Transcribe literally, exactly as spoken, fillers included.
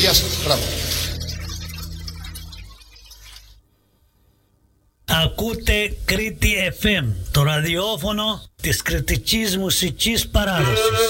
Γεια σας. Μπράβο. Ακούτε Κρήτη εφ εμ, το ραδιόφωνο της κρητικής μουσικής παράδοσης.